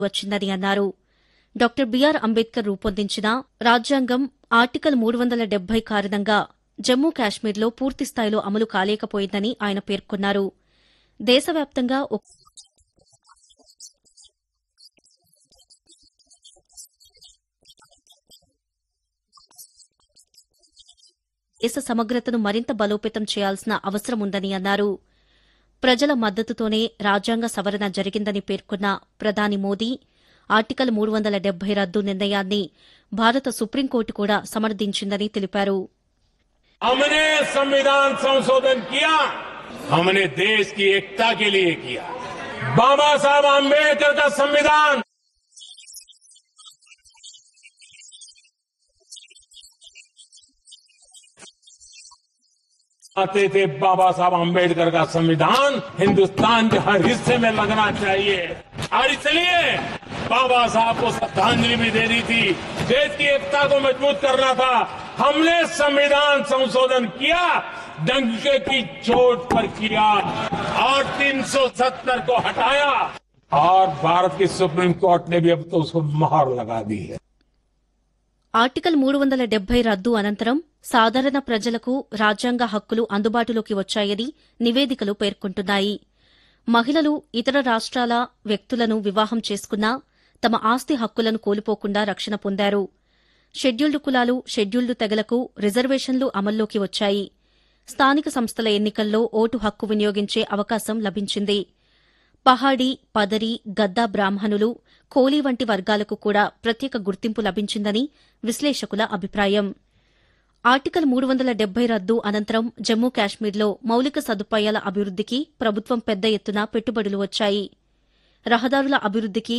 వచ్చిందని అన్నారు. Doctor BR Ambedkar రూపొందించిన రాజ్యాంగం ఆర్టికల్ 370 కారణంగా జమ్మూ కాశ్మీర్లో పూర్తిస్థాయిలో అమలు కాలేకపోయిందని ఆయన పేర్కొన్నారు. దేశవ్యాప్తంగా దేశ సమగ్రతను మరింత బలోపేతం చేయాల్సిన అవసరముందని అన్నారు. ప్రజల మద్దతుతోనే రాజ్యాంగ సవరణ జరిగిందని పేర్కొన్న ప్రధాని మోదీ ఆర్టికల్ 370 రద్దు నిర్ణయాన్ని భారత సుప్రీంకోర్టు కూడా సమర్థించిందని తెలిపారు. हमने संविधान संशोधन किया, हमने देश की एकता के लिए किया. बाबा साहब आम्बेडकर का संविधान आते थे. बाबा साहब आम्बेडकर का संविधान हिंदुस्तान के हर हिस्से में लगना चाहिए और इसलिए बाबा साहब को श्रद्धांजलि भी देनी थी. देश की एकता को मजबूत करना था. हमने संविधान संशोधन किया, डंके की चोट पर किया और 370 को हटाया और भारत की सुप्रीम कोर्ट ने भी अब तो उसको मोहर लगा दी है. ఆర్టికల్ 370 రద్దు అనంతరం సాధారణ ప్రజలకు రాజ్యాంగ హక్కులు అందుబాటులోకి వచ్చాయని నివేదికలు పేర్కొంటున్నాయి. మహిళలు ఇతర రాష్ట్రాల వ్యక్తులను వివాహం చేసుకున్నా తమ ఆస్తి హక్కులను కోల్పోకుండా రక్షణ పొందారు. షెడ్యూల్డ్ కులాలు, షెడ్యూల్డ్ తెగలకు రిజర్వేషన్లు అమల్లోకి వచ్చాయి. స్థానిక సంస్థల ఎన్నికల్లో ఓటు హక్కు వినియోగించే అవకాశం లభించింది. పహాడీ, పదరి, గద్దా బ్రాహ్మణులు, కోలీ వంటి వర్గాలకు కూడా ప్రత్యేక గుర్తింపు లభించిందని విశ్లేషకుల అభిప్రాయం. ఆర్టికల్ 370 రద్దు అనంతరం జమ్మూ కాశ్మీర్లో మౌలిక సదుపాయాల అభివృద్దికి ప్రభుత్వం పెద్ద ఎత్తున పెట్టుబడులు వచ్చాయి. రహదారుల అభివృద్దికి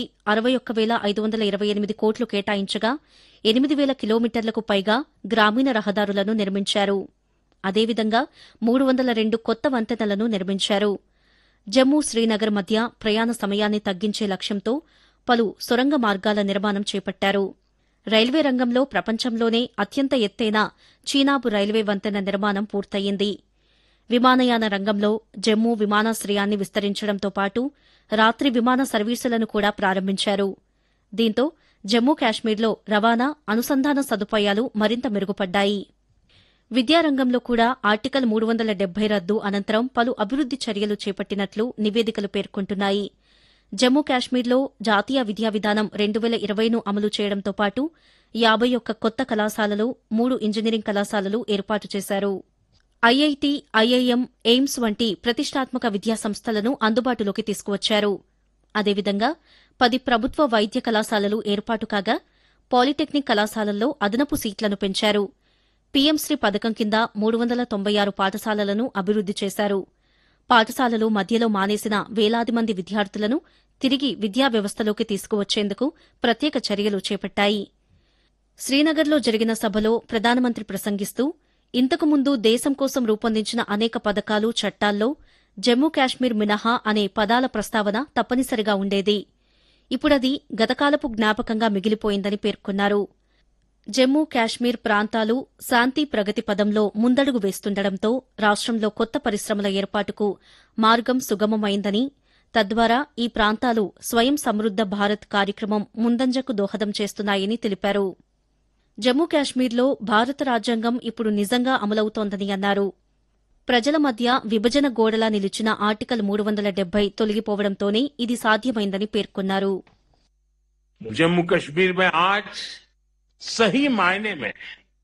61,528 కోట్లు కేటాయించగా 8,000 కిలోమీటర్లకు పైగా గ్రామీణ రహదారులను నిర్మించారు. అదేవిధంగా 302 కొత్త వంతెనలను నిర్మించారు. జమ్మూ శ్రీనగర్ మధ్య ప్రయాణ సమయాన్ని తగ్గించే లక్ష్యంతో పలు సొరంగ మార్గాల నిర్మాణం చేపట్టారు. రైల్వే రంగంలో ప్రపంచంలోనే అత్యంత ఎత్తైన చీనాబు రైల్వే వంతెన నిర్మాణం పూర్తయింది. విమానయాన రంగంలో జమ్మూ విమానాశ్రయాన్ని విస్తరించడంతో పాటు రాత్రి విమాన సర్వీసులను కూడా ప్రారంభించారు. దీంతో జమ్మూ కాశ్మీర్లో రవాణా, అనుసంధాన సదుపాయాలు మరింత మెరుగుపడ్డాయి. విద్యారంగంలో కూడా ఆర్టికల్ 370 రద్దు అనంతరం పలు అభివృద్ది చర్యలు చేపట్టినట్లు నివేదికలు పేర్కొంటున్నాయి. జమ్మూ కాశ్మీర్లో జాతీయ విద్యా విధానం 2020ను అమలు చేయడంతో పాటు 51 కొత్త కళాశాలలు, 3 ఇంజనీరింగ్ కళాశాలలు ఏర్పాటు చేశారు. ఐఐటి, ఐఐఎం, ఎయిమ్స్ వంటి ప్రతిష్టాత్మక విద్యా సంస్థలను అందుబాటులోకి తీసుకువచ్చారు. అదేవిధంగా 10 ప్రభుత్వ వైద్య కళాశాలలు ఏర్పాటు కాగా పాలిటెక్నిక్ కళాశాలల్లో అదనపు సీట్లను పెంచారు. పీఎంశ్రీ పథకం కింద 396 పాఠశాలలను అభివృద్ది చేశారు. పాఠశాలలు మధ్యలో మానేసిన వేలాది మంది విద్యార్థులను తిరిగి విద్యా వ్యవస్థలోకి తీసుకువచ్చేందుకు ప్రత్యేక చర్యలు చేపట్టాయి. శ్రీనగర్లో జరిగిన సభలో ప్రధానమంత్రి ప్రసంగిస్తూ ఇంతకుముందు దేశం కోసం రూపొందించిన అనేక పథకాలు, చట్టాల్లో జమ్మూ కాశ్మీర్ మినహా అనే పదాల ప్రస్తావన తప్పనిసరిగా ఉండేది. ఇప్పుడది గతకాలపు జ్ఞాపకంగా మిగిలిపోయిందని పేర్కొన్నారు. జమ్మూ కాశ్మీర్ ప్రాంతాలు శాంతి ప్రగతి పదంలో ముందడుగు వేస్తుండటంతో రాష్ట్రంలో కొత్త పరిశ్రమల ఏర్పాటుకు మార్గం సుగమమైందని, తద్వారా ఈ ప్రాంతాలు స్వయం సమృద్ద భారత్ కార్యక్రమం ముందంజకు దోహదం చేస్తున్నాయని తెలిపారు. జమ్మూ కాశ్మీర్లో భారత రాజ్యాంగం ఇప్పుడు నిజంగా అమలవుతోందని అన్నారు. ప్రజల మధ్య విభజన గోడలా నిలిచిన ఆర్టికల్ 370 తొలగిపోవడంతోనే ఇది సాధ్యమైందని పేర్కొన్నారు. जम्मू कश्मीर में आज सही मायने में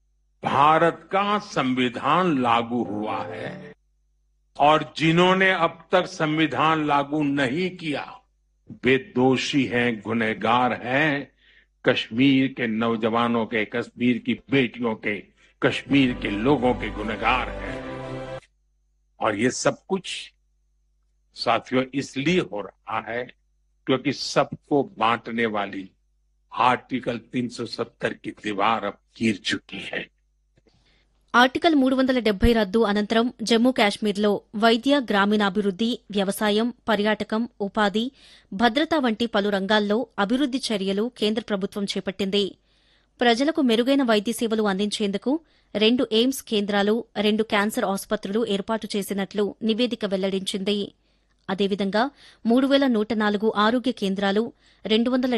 भारत का संविधान लागू हुआ है और जिन्होंने अब तक संविधान लागू नहीं किया वे दोषी हैं, गुनहगार हैं. कश्मीर के नौजवानों के, कश्मीर की बेटियों के, कश्मीर के लोगों के गुनहगार हैं. और ये सब कुछ साथियों इसलिए हो रहा है क्योंकि सबको बांटने वाली आर्टिकल 370 की दीवार अब गिर चुकी है. ఆర్టికల్ 370 రద్దు అనంతరం జమ్మూ కాశ్మీర్లో వైద్య, గ్రామీణాభివృద్ది, వ్యవసాయం, పర్యాటకం, ఉపాధి, భద్రత వంటి పలు రంగాల్లో అభివృద్ది చర్యలు కేంద్ర ప్రభుత్వం చేపట్టింది. ప్రజలకు మెరుగైన వైద్య సేవలు అందించేందుకు 2 ఎయిమ్స్ కేంద్రాలు, 2 క్యాన్సర్ ఆసుపత్రులు ఏర్పాటు చేసినట్లు నివేదిక వెల్లడించింది. అదేవిధంగా 3,104 ఆరోగ్య కేంద్రాలు, 200